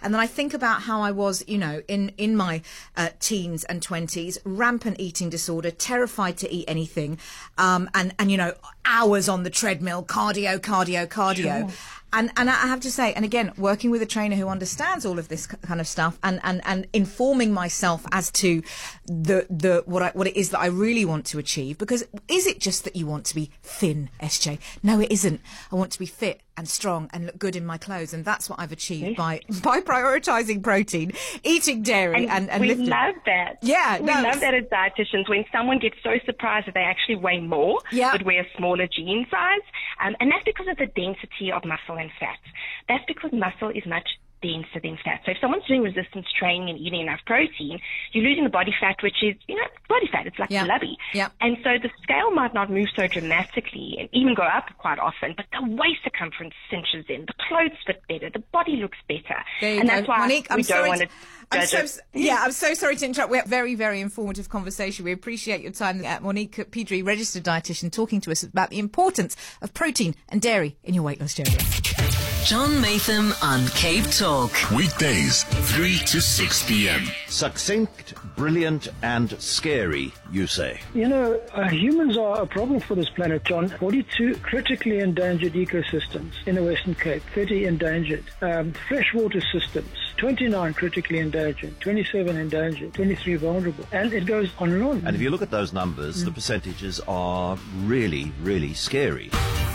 And then I think about how I was, in my teens and 20s, rampant eating disorder, terrified to eat anything, and hours on the treadmill, cardio. Sure. And I have to say, and again, working with a trainer who understands all of this kind of stuff and informing myself as to what it is that I really want to achieve, because is it just that you want to be thin, SJ? No, it isn't. I want to be fit and strong and look good in my clothes, and that's what I've achieved by prioritising protein, eating dairy, and we lifting. love that. Yeah, we love that as dietitians when someone gets so surprised that they actually weigh more, but wear a smaller jean size, and that's because of the density of muscle and fat. That's because muscle is much denser than fat. So if someone's doing resistance training and eating enough protein, you're losing the body fat, which is, body fat. It's like blubby. And so the scale might not move so dramatically and even go up quite often, but the waist circumference cinches in, the clothes fit better, the body looks better. And that's why Monique, we don't want to judge it. I'm so sorry to interrupt. We had a very, very informative conversation. We appreciate your time. Monique Pedri, registered dietitian, talking to us about the importance of protein and dairy in your weight loss journey. John Maytham on Cape Talk. Weekdays, 3 to 6 p.m. Succinct, brilliant, and scary, you say? Humans are a problem for this planet, John. 42 critically endangered ecosystems in the Western Cape, 30 endangered. Freshwater systems, 29 critically endangered, 27 endangered, 23 vulnerable. And it goes on and on. And if you look at those numbers, the percentages are really, really scary.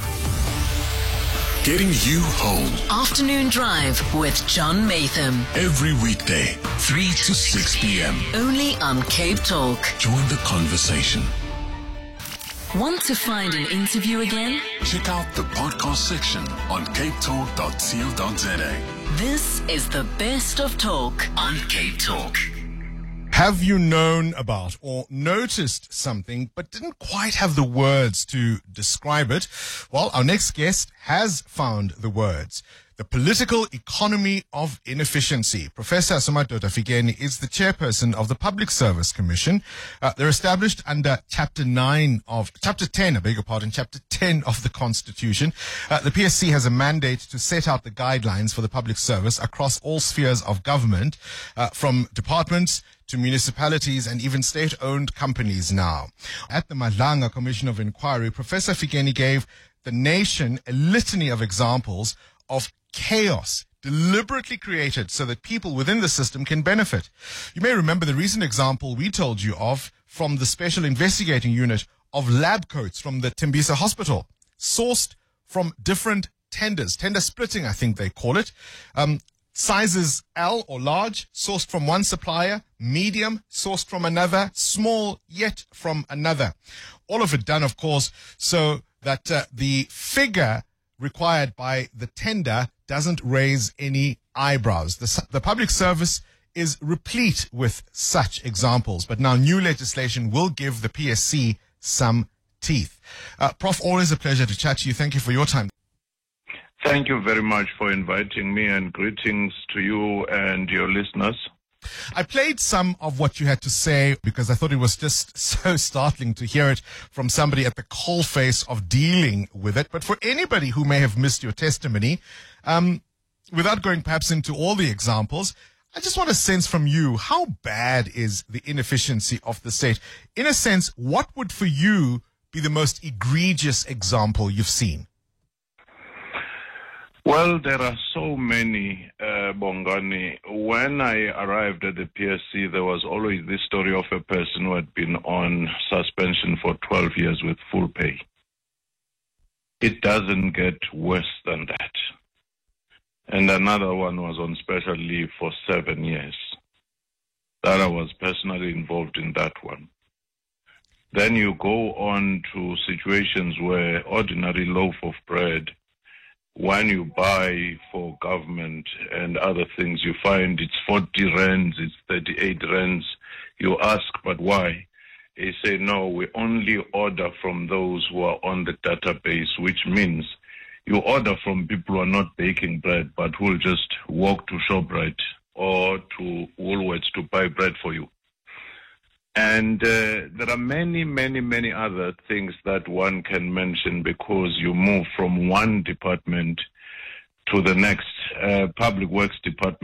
Getting you home. Afternoon Drive with John Maytham. Every weekday, 3 to 6 p.m. Only on Cape Talk. Join the conversation. Want to find an interview again? Check out the podcast section on capetalk.co.za. This is the best of talk on Cape Talk. Have you known about or noticed something but didn't quite have the words to describe it? Well, our next guest has found the words. The Political Economy of Inefficiency. Professor Somadoda Fikeni is the chairperson of the Public Service Commission. They're established under Chapter 10 of the Constitution. The PSC has a mandate to set out the guidelines for the public service across all spheres of government, from departments to municipalities and even state-owned companies now. At the Madlanga Commission of Inquiry, Professor Fikeni gave the nation a litany of examples of chaos deliberately created so that people within the system can benefit. You may remember the recent example we told you of from the Special Investigating Unit of lab coats from the Tembisa Hospital, sourced from different tenders, tender splitting I think they call it. Sizes L or large, sourced from one supplier, medium, sourced from another, small, yet from another. All of it done, of course, so that the figure required by the tender doesn't raise any eyebrows. The public service is replete with such examples, but now new legislation will give the PSC some teeth. Prof, always a pleasure to chat to you. Thank you for your time. Thank you very much for inviting me, and greetings to you and your listeners. I played some of what you had to say because I thought it was just so startling to hear it from somebody at the coalface of dealing with it. But for anybody who may have missed your testimony, without going perhaps into all the examples, I just want a sense from you, how bad is the inefficiency of the state? In a sense, what would for you be the most egregious example you've seen? Well, there are so many, Bongani. When I arrived at the PSC, there was always this story of a person who had been on suspension for 12 years with full pay. It doesn't get worse than that. And another one was on special leave for 7 years. That I was personally involved in that one. Then you go on to situations where ordinary loaf of bread, when you buy for government and other things, you find it's 40 rands, it's 38 rands. You ask, but why? They say, no, we only order from those who are on the database, which means you order from people who are not baking bread, but who will just walk to ShopRite or to Woolworths to buy bread for you. And there are many, many, many other things that one can mention because you move from one department to the next. Public Works Department